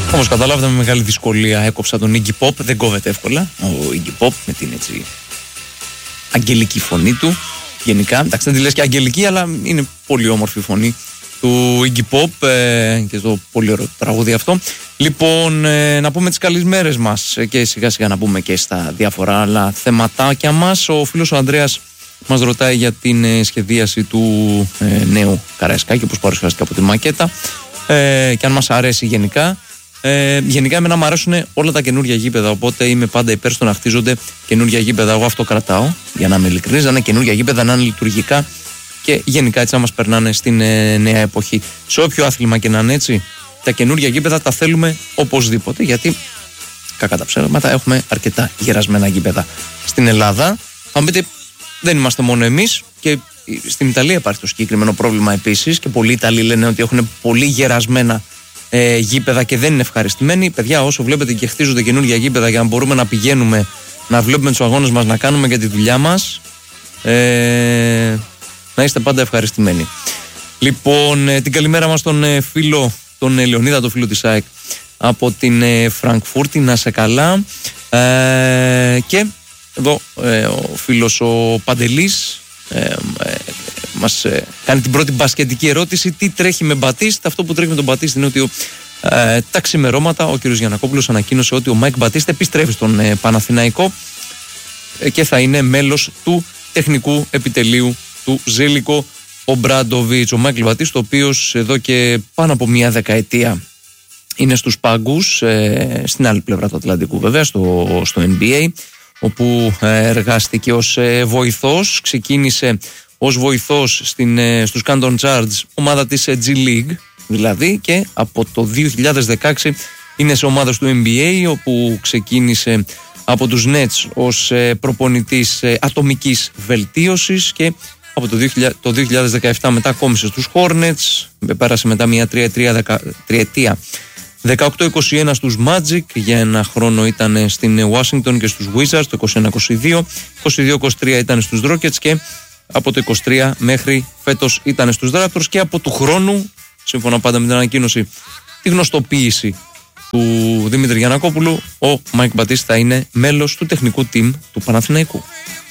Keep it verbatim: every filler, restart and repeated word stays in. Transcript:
Όπως καταλάβατε, με μεγάλη δυσκολία έκοψα τον Iggy Pop. Δεν κόβεται εύκολα ο Iggy Pop με την έτσι αγγελική φωνή του. Γενικά, εντάξει, δεν τη λες και αγγελική, αλλά είναι πολύ όμορφη η φωνή του Iggy Pop ε, και το πολύ ωραίο τραγούδι αυτό. Λοιπόν, ε, να πούμε τις καλησμέρες μας και σιγά σιγά να πούμε και στα διάφορα άλλα θεματάκια μας. Ο φίλος ο Ανδρέας μας ρωτάει για την ε, σχεδίαση του ε, νέου Καραϊσκάκη, όπως παρουσιάστηκε από τη μακέτα, ε, και αν μας αρέσει γενικά. Ε, γενικά, εμένα μου αρέσουν όλα τα καινούργια γήπεδα. Οπότε είμαι πάντα υπέρ στο να χτίζονται καινούργια γήπεδα. Εγώ αυτό κρατάω, για να είμαι ειλικρινής, να είναι καινούργια γήπεδα, να είναι λειτουργικά και γενικά έτσι να μας περνάνε στην ε, νέα εποχή. Σε όποιο άθλημα και να είναι έτσι, τα καινούργια γήπεδα τα θέλουμε οπωσδήποτε. Γιατί, κακά τα ψέματα, έχουμε αρκετά γερασμένα γήπεδα στην Ελλάδα. Θα μου πείτε, δεν είμαστε μόνο εμείς. Και στην Ιταλία υπάρχει το συγκεκριμένο πρόβλημα επίσης. Και πολλοί Ιταλοί λένε ότι έχουν πολύ γερασμένα Ε, γήπεδα και δεν είναι ευχαριστημένοι. Παιδιά, όσο βλέπετε και χτίζονται καινούργια γήπεδα για να μπορούμε να πηγαίνουμε να βλέπουμε τους αγώνες μας, να κάνουμε και τη δουλειά μας, ε, να είστε πάντα ευχαριστημένοι. Λοιπόν, ε, την καλημέρα μας τον ε, φίλο, τον ε, Λεωνίδα, τον φίλο της ΑΕΚ από την ε, Φραγκφούρτη, να σε καλά. Ε, και εδώ ε, ο φίλος ο Παντελής ε, ε, μας ε, κάνει την πρώτη μπασκετική ερώτηση. Τι τρέχει με Μπατίστ? Αυτό που τρέχει με τον Μπατίστ είναι ότι ο, ε, τα ξημερώματα ο κ. Γιαννακόπουλος ανακοίνωσε ότι ο Μάικ Μπατίστ επιστρέφει στον ε, Παναθηναϊκό ε, και θα είναι μέλος του τεχνικού επιτελείου του Ζέλικο Ομπράντοβιτς. Ο Μάικ Μπατίστ, ο οποίος εδώ και πάνω από μία δεκαετία είναι στους πάγκους, ε, στην άλλη πλευρά του Ατλαντικού βέβαια, στο, στο N B A, όπου ε, εργάστηκε ως ε, βοηθός. Ξεκίνησε ως βοηθός στην, στους Canton Charge, ομάδα της G League δηλαδή, και από το δύο χιλιάδες δεκαέξι είναι σε ομάδες του N B A, όπου ξεκίνησε από τους Nets ως προπονητής ατομικής βελτίωσης και από το δύο χιλιάδες δεκαεπτά μετά κόμισε στους Hornets, πέρασε μετά μια τριετία δεκαοκτώ είκοσι ένα στους Magic, για ένα χρόνο ήταν στην Washington και στους Wizards, το είκοσι ένα είκοσι δύο, είκοσι δύο είκοσι τρία ήταν στους Rockets και από το είκοσι τρία μέχρι φέτος ήταν στους Raptors, και από του χρόνου, σύμφωνα πάντα με την ανακοίνωση, τη γνωστοποίηση του Δημήτρη Γιαννακόπουλου, ο Μάικ Μπατίστ θα είναι μέλος του τεχνικού team του Παναθηναϊκού.